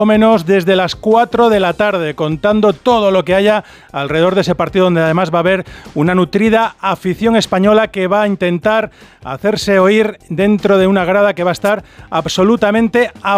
menos desde las 4 de la tarde, contando todo lo que haya alrededor de ese partido, donde además va a haber una nutrida afición española que va a intentar hacerse oír dentro de una grada que va a estar absolutamente